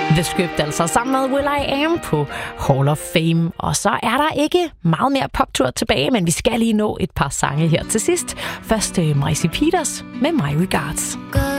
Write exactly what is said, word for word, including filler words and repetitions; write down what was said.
The Script, altså sammen med Will I Am på Hall of Fame. Og så er der ikke meget mere poptur tilbage, men vi skal lige nå et par sange her til sidst. Først uh, Maisie Peters med My Regards.